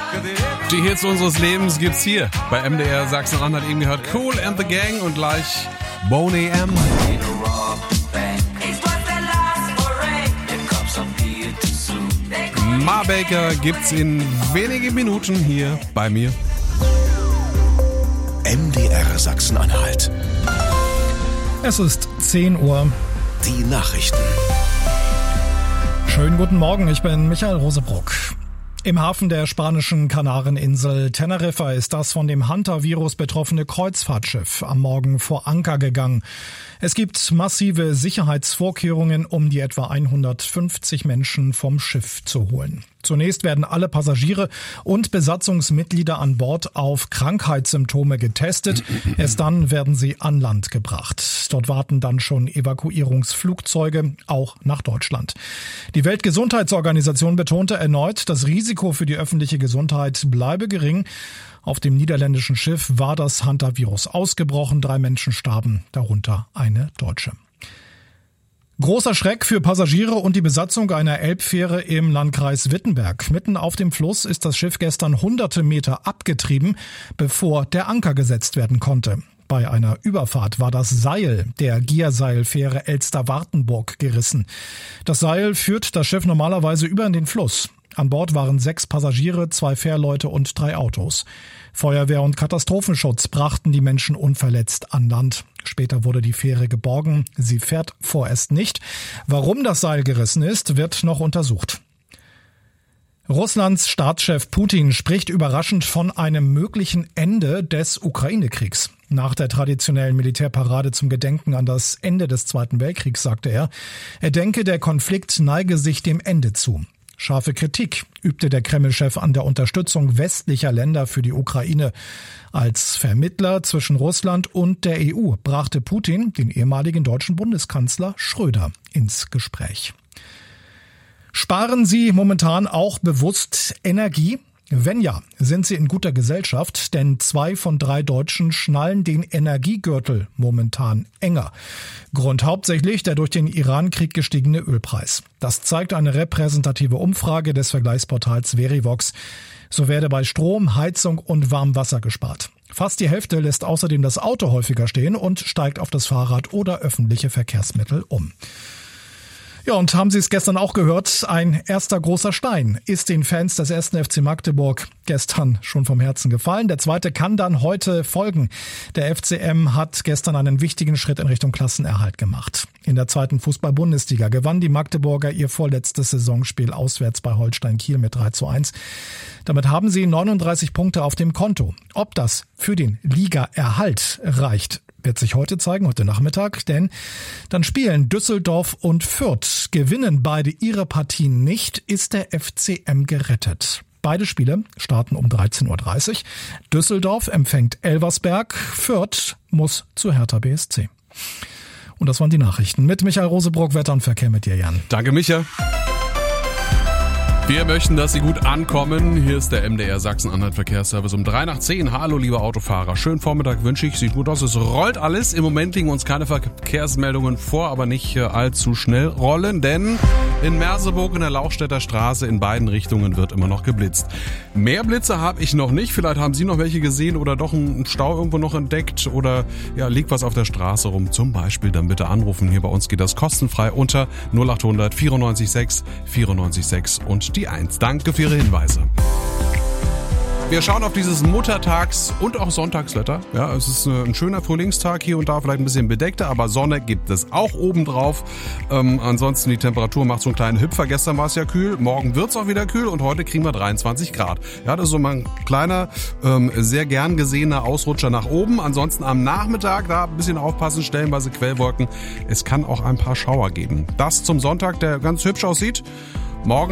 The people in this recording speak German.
Die Hits unseres Lebens gibt's hier bei MDR Sachsen-Anhalt. Eben gehört Kool and the Gang und gleich Boney M. Ma Baker gibt's in wenigen Minuten hier bei mir. MDR Sachsen-Anhalt. Es ist 10 Uhr. Die Nachrichten. Schönen guten Morgen, ich bin Michael Rosebruck. Im Hafen der spanischen Kanareninsel Teneriffa ist das von dem Hantavirus betroffene Kreuzfahrtschiff am Morgen vor Anker gegangen. Es gibt massive Sicherheitsvorkehrungen, um die etwa 150 Menschen vom Schiff zu holen. Zunächst werden alle Passagiere und Besatzungsmitglieder an Bord auf Krankheitssymptome getestet. Erst dann werden sie an Land gebracht. Dort warten dann schon Evakuierungsflugzeuge, auch nach Deutschland. Die Weltgesundheitsorganisation betonte erneut, das Risiko für die öffentliche Gesundheit bleibe gering. Auf dem niederländischen Schiff war das Hantavirus ausgebrochen. 3 Menschen starben, darunter eine Deutsche. Großer Schreck für Passagiere und die Besatzung einer Elbfähre im Landkreis Wittenberg. Mitten auf dem Fluss ist das Schiff gestern hunderte Meter abgetrieben, bevor der Anker gesetzt werden konnte. Bei einer Überfahrt war das Seil der Gierseilfähre Elster-Wartenburg gerissen. Das Seil führt das Schiff normalerweise über in den Fluss. An Bord waren 6 Passagiere, 2 Fährleute und 3 Autos. Feuerwehr und Katastrophenschutz brachten die Menschen unverletzt an Land. Später wurde die Fähre geborgen. Sie fährt vorerst nicht. Warum das Seil gerissen ist, wird noch untersucht. Russlands Staatschef Putin spricht überraschend von einem möglichen Ende des Ukraine-Kriegs. Nach der traditionellen Militärparade zum Gedenken an das Ende des Zweiten Weltkriegs sagte er denke, der Konflikt neige sich dem Ende zu. Scharfe Kritik übte der Kreml-Chef an der Unterstützung westlicher Länder für die Ukraine. Als Vermittler zwischen Russland und der EU brachte Putin den ehemaligen deutschen Bundeskanzler Schröder ins Gespräch. Sparen Sie momentan auch bewusst Energie? Wenn ja, sind Sie in guter Gesellschaft, denn 2 von 3 Deutschen schnallen den Energiegürtel momentan enger. Grund hauptsächlich der durch den Iran-Krieg gestiegene Ölpreis. Das zeigt eine repräsentative Umfrage des Vergleichsportals Verivox. So werde bei Strom, Heizung und Warmwasser gespart. Fast die Hälfte lässt außerdem das Auto häufiger stehen und steigt auf das Fahrrad oder öffentliche Verkehrsmittel um. Ja, und haben Sie es gestern auch gehört? Ein erster großer Stein ist den Fans des 1. FC Magdeburg gestern schon vom Herzen gefallen. Der zweite kann dann heute folgen. Der FCM hat gestern einen wichtigen Schritt in Richtung Klassenerhalt gemacht. In der 2. Fußball-Bundesliga gewannen die Magdeburger ihr vorletztes Saisonspiel auswärts bei Holstein Kiel mit 3:1. Damit haben sie 39 Punkte auf dem Konto. Ob das für den Ligaerhalt reicht, wird sich heute zeigen, heute Nachmittag, denn dann spielen Düsseldorf und Fürth. Gewinnen beide ihre Partien nicht, ist der FCM gerettet. Beide Spiele starten um 13:30 Uhr. Düsseldorf empfängt Elversberg, Fürth muss zu Hertha BSC. Und das waren die Nachrichten mit Michael Rosebruck, Wetter und Verkehr mit dir, Jan. Danke, Micha. Wir möchten, dass Sie gut ankommen. Hier ist der MDR Sachsen-Anhalt Verkehrsservice um 9:03. Hallo, liebe Autofahrer. Schönen Vormittag wünsche ich. Sieht gut aus. Es rollt alles. Im Moment liegen uns keine Verkehrsmeldungen vor, aber nicht allzu schnell rollen, denn in Merseburg in der Lauchstädter Straße in beiden Richtungen wird immer noch geblitzt. Mehr Blitze habe ich noch nicht. Vielleicht haben Sie noch welche gesehen oder doch einen Stau irgendwo noch entdeckt oder ja, liegt was auf der Straße rum. Zum Beispiel dann bitte anrufen. Hier bei uns geht das kostenfrei unter 0800 94 6 94 6 und die 1. Danke für Ihre Hinweise. Wir schauen auf dieses Muttertags- und auch Sonntagswetter. Ja, es ist ein schöner Frühlingstag hier und da, vielleicht ein bisschen bedeckter, aber Sonne gibt es auch obendrauf. Ansonsten die Temperatur macht so einen kleinen Hüpfer. Gestern war es ja kühl, morgen wird es auch wieder kühl und heute kriegen wir 23 Grad. Ja, das ist so mal ein kleiner, sehr gern gesehener Ausrutscher nach oben. Ansonsten am Nachmittag da ein bisschen aufpassen, stellenweise Quellwolken. Es kann auch ein paar Schauer geben. Das zum Sonntag, der ganz hübsch aussieht. Morgen